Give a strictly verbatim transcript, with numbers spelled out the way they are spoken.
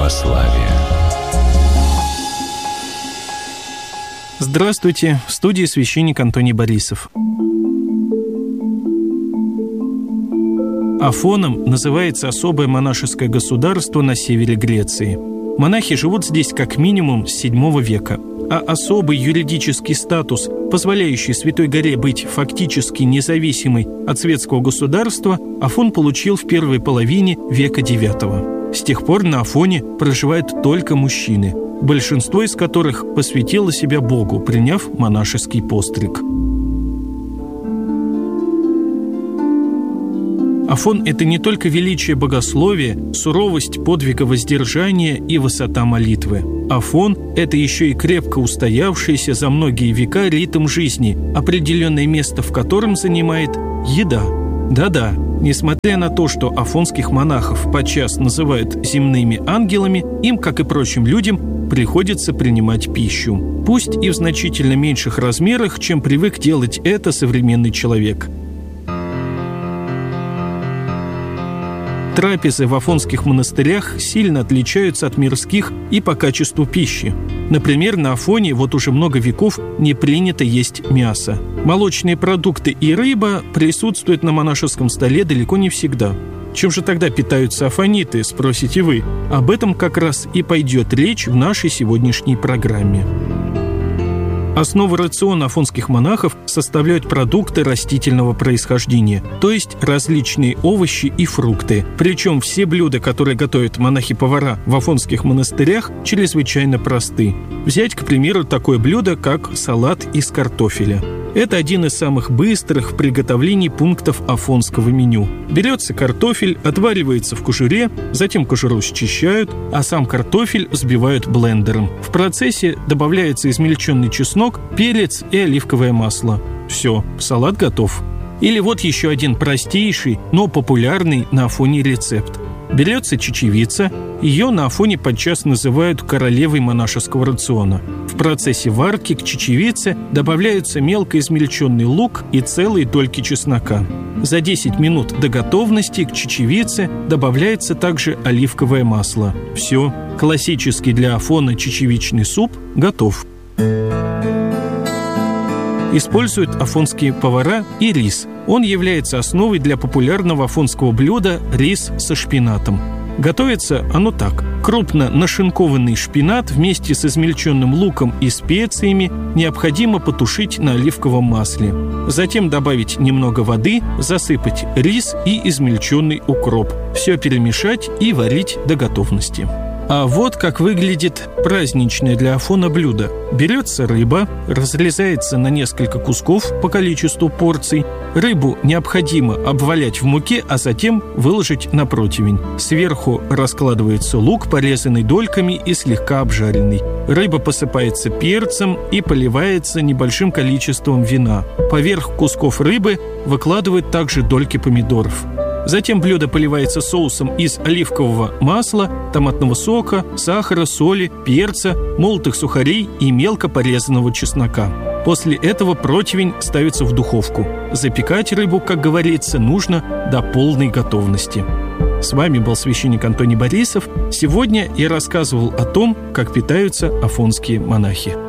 православия. Здравствуйте, в студии священник Антоний Борисов. Афоном называется особое монашеское государство на севере Греции. Монахи живут здесь как минимум с седьмого века, а особый юридический статус, позволяющий Святой Горе быть фактически независимой от светского государства, Афон получил в первой половине века девятого. С тех пор на Афоне проживают только мужчины, большинство из которых посвятило себя Богу, приняв монашеский постриг. Афон – это не только величие богословия, суровость подвига воздержания и высота молитвы. Афон – это еще и крепко устоявшийся за многие века ритм жизни, определенное место в котором занимает еда. Да-да, несмотря на то, что афонских монахов подчас называют земными ангелами, им, как и прочим людям, приходится принимать пищу. Пусть и в значительно меньших размерах, чем привык делать это современный человек. Трапезы в афонских монастырях сильно отличаются от мирских и по качеству пищи. Например, на Афоне вот уже много веков не принято есть мясо. Молочные продукты и рыба присутствуют на монашеском столе далеко не всегда. Чем же тогда питаются афониты, спросите вы? Об этом как раз и пойдет речь в нашей сегодняшней программе. Основу рациона афонских монахов составляют продукты растительного происхождения, то есть различные овощи и фрукты. Причем все блюда, которые готовят монахи-повара в афонских монастырях, чрезвычайно просты. Взять, к примеру, такое блюдо, как салат из картофеля. Это один из самых быстрых в приготовлении пунктов афонского меню. Берется картофель, отваривается в кожуре, затем кожуру счищают, а сам картофель взбивают блендером. В процессе добавляется измельченный чеснок, перец и оливковое масло. Все, салат готов. Или вот еще один простейший, но популярный на Афоне рецепт. Берется чечевица, ее на Афоне подчас называют королевой монашеского рациона. В процессе варки к чечевице добавляются мелко измельченный лук и целые дольки чеснока. За десять минут до готовности к чечевице добавляется также оливковое масло. Все, классический для Афона чечевичный суп готов. Используют афонские повара и рис. Он является основой для популярного афонского блюда рис со шпинатом. Готовится оно так. Крупно нашинкованный шпинат вместе с измельченным луком и специями необходимо потушить на оливковом масле. Затем добавить немного воды, засыпать рис и измельченный укроп. Все перемешать и варить до готовности. А вот как выглядит праздничное для Афона блюдо. Берется рыба, разрезается на несколько кусков по количеству порций. Рыбу необходимо обвалять в муке, а затем выложить на противень. Сверху раскладывается лук, порезанный дольками и слегка обжаренный. Рыба посыпается перцем и поливается небольшим количеством вина. Поверх кусков рыбы выкладывают также дольки помидоров. Затем блюдо поливается соусом из оливкового масла, томатного сока, сахара, соли, перца, молотых сухарей и мелко порезанного чеснока. После этого противень ставится в духовку. Запекать рыбу, как говорится, нужно до полной готовности. С вами был священник Антоний Борисов. Сегодня я рассказывал о том, как питаются афонские монахи.